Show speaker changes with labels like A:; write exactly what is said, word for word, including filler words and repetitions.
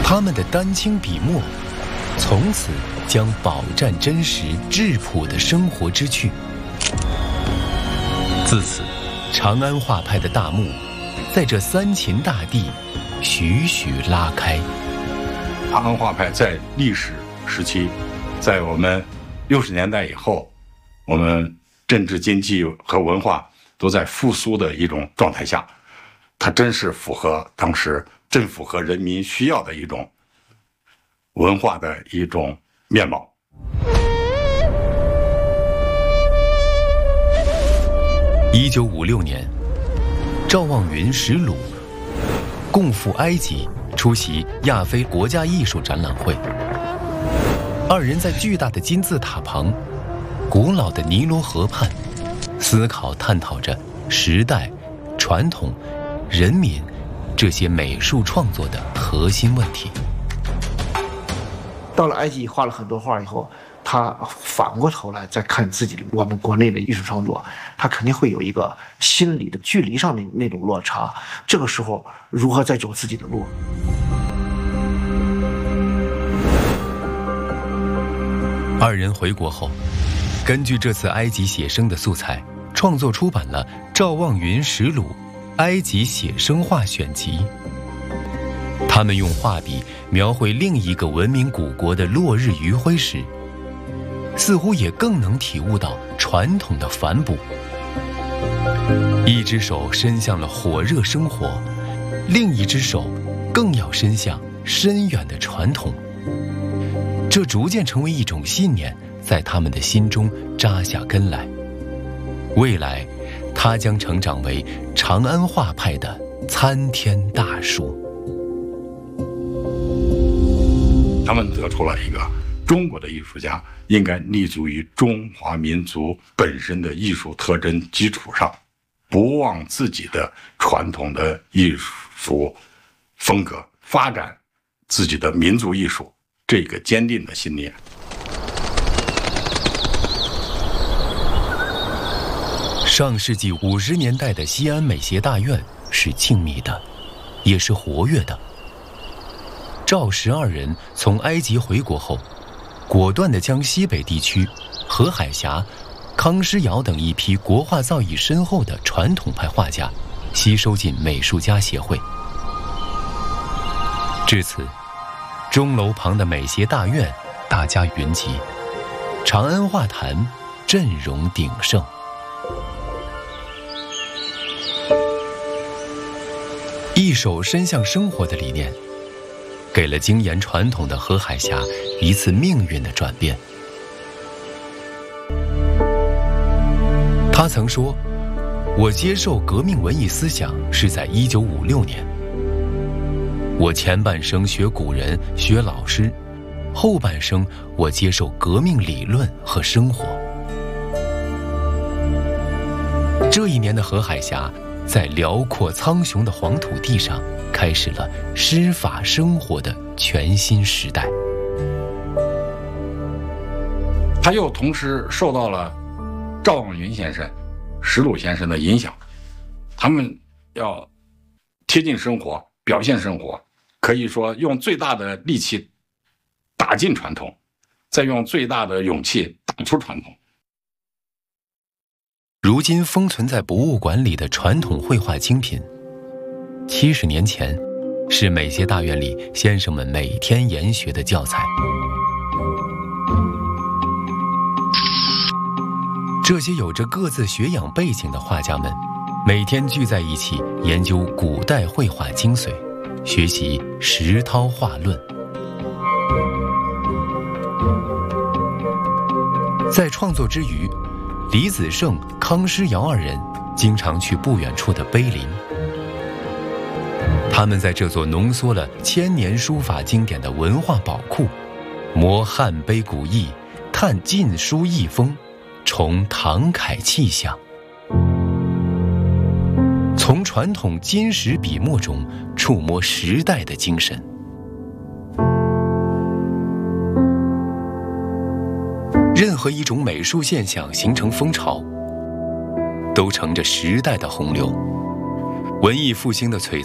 A: 他们的丹青笔墨，从此将饱蘸真实质朴的生活之趣。自此，长安画派的大幕在这三秦大地徐徐拉开。
B: 长安画派在历史时期，在我们六十年代以后，我们政治经济和文化都在复苏的一种状态下，它真是符合当时政府和人民需要的一种文化的一种面貌。
A: 一九五六年，赵望云、石鲁共赴埃及出席亚非国家艺术展览会。二人在巨大的金字塔旁、古老的尼罗河畔，思考探讨着时代、传统、人民这些美术创作的核心问题。
C: 到了埃及画了很多画以后，他反过头来再看自己的我们国内的艺术创作，他肯定会有一个心理的距离上面那种落差。这个时候如何再走自己的路？
A: 二人回国后，根据这次埃及写生的素材，创作出版了《赵望云实录：埃及写生画选集》。他们用画笔描绘另一个文明古国的落日余晖时，似乎也更能体悟到传统的反哺。一只手伸向了火热生活，另一只手更要伸向深远的传统。这逐渐成为一种信念，在他们的心中扎下根来。未来，它将成长为长安画派的参天大树。
B: 他们得出了一个中国的艺术家应该立足于中华民族本身的艺术特征基础上，不忘自己的传统的艺术风格，发展自己的民族艺术，这个坚定的信念。
A: 上世纪五十年代的西安美协大院是静谧的，也是活跃的。赵石二人从埃及回国后，果断地将西北地区何海霞、康师尧等一批国画造诣深厚的传统派画家吸收进美术家协会。至此，钟楼旁的美协大院大家云集，长安画坛阵容鼎盛。一手伸向生活的理念，给了精研传统的何海霞一次命运的转变。他曾说：“我接受革命文艺思想是在一九五六年。我前半生学古人、学老师，后半生我接受革命理论和生活。”这一年的何海霞，在辽阔苍穹的黄土地上，开始了师法生活的全新时代。
B: 他又同时受到了赵望云先生、石鲁先生的影响，他们要贴近生活，表现生活，可以说用最大的力气打进传统，再用最大的勇气打出传统。
A: 如今封存在博物馆里的传统绘画精品，七十年前是美协大院里先生们每天研学的教材。这些有着各自学养背景的画家们，每天聚在一起研究古代绘画精髓，学习石涛画论。在创作之余，李子胜、康师尧二人经常去不远处的碑林。他们在这座浓缩了千年书法经典的文化宝库，摹汉碑古意，探晋书艺风，重唐楷气象，从传统金石笔墨中触摸时代的精神。任何一种美术现象形成风潮，都乘着时代的洪流。文艺复兴的璀